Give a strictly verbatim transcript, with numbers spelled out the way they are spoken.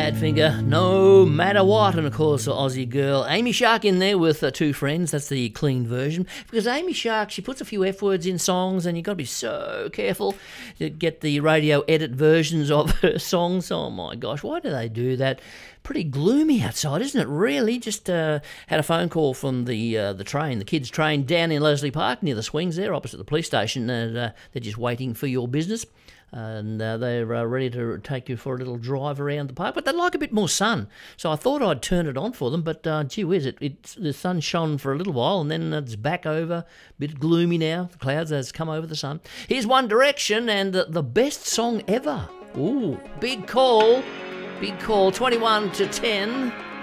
Badfinger, no matter what. And of course, the Aussie girl Amy Shark in there with uh, Two Friends. That's the clean version. Because Amy Shark, she puts a few F words in songs, and you've got to be so careful to get the radio edit versions of her songs. Oh my gosh, why do they do that? Pretty gloomy outside, isn't it? Really, just uh, had a phone call from the uh, the train, the kids' train down in Leslie Park near the Swings there, opposite the police station, and uh, they're just waiting for your business. And uh, they're uh, ready to take you for a little drive around the park, but they'd like a bit more sun. So I thought I'd turn it on for them, but uh, gee whiz, it, it, the sun shone for a little while, and then it's back over, a bit gloomy now. The clouds has come over the sun. Here's One Direction and the, the best song ever. Ooh, big call, big call, twenty-one to ten.